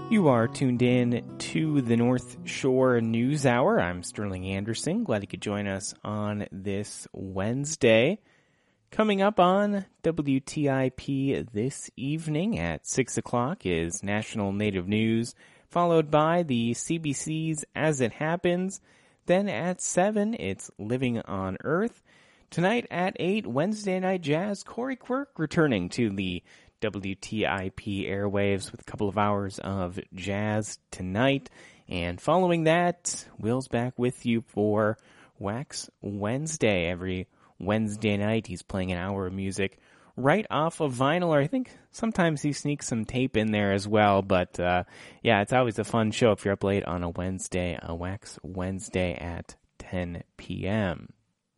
You are tuned in to the North Shore News Hour. I'm Sterling Anderson. Glad you could join us on this Wednesday. Coming up on WTIP this evening at 6 o'clock is National Native News, followed by the CBC's As It Happens. Then at 7, it's Living on Earth. Tonight at 8, Wednesday Night Jazz, Corey Quirk returning to the WTIP airwaves with a couple of hours of jazz tonight. And following that, Will's back with you for Wax Wednesday. Every Wednesday night, he's playing an hour of music right off of vinyl, or I think sometimes he sneaks some tape in there as well. But yeah, it's always a fun show if you're up late on a Wednesday, a Wax Wednesday at 10 p.m.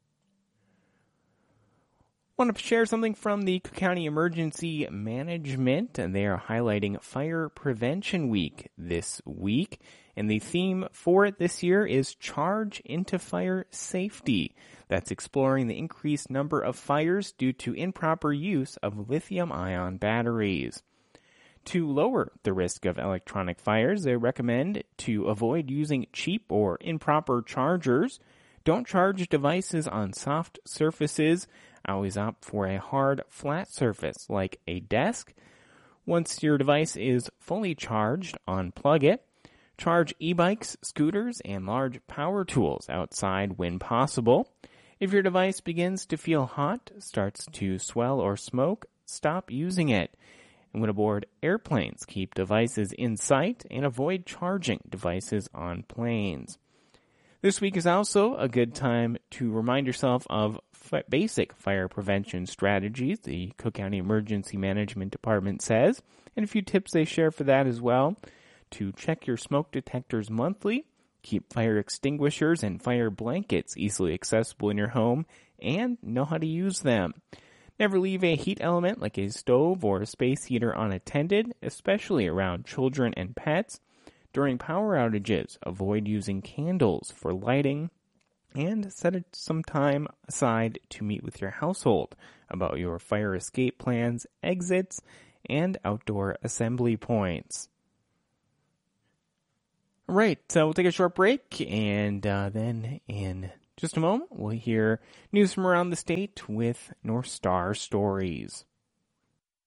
Want to share something from the Cook County Emergency Management. They are highlighting Fire Prevention Week this week, and the theme for it this year is Charge into Fire Safety. That's exploring the increased number of fires due to improper use of lithium-ion batteries. To lower the risk of electronic fires, they recommend to avoid using cheap or improper chargers. Don't charge devices on soft surfaces. Always opt for a hard, flat surface like a desk. Once your device is fully charged, unplug it. Charge e-bikes, scooters, and large power tools outside when possible. If your device begins to feel hot, starts to swell or smoke, stop using it. And when aboard airplanes, keep devices in sight and avoid charging devices on planes. This week is also a good time to remind yourself of basic fire prevention strategies, the Cook County Emergency Management Department says, and a few tips they share for that as well. To check your smoke detectors monthly, keep fire extinguishers and fire blankets easily accessible in your home, and know how to use them. Never leave a heat element like a stove or a space heater unattended, especially around children and pets. During power outages, avoid using candles for lighting, and set some time aside to meet with your household about your fire escape plans, exits, and outdoor assembly points. All right, so we'll take a short break, and then in just a moment, we'll hear news from around the state with North Star Stories.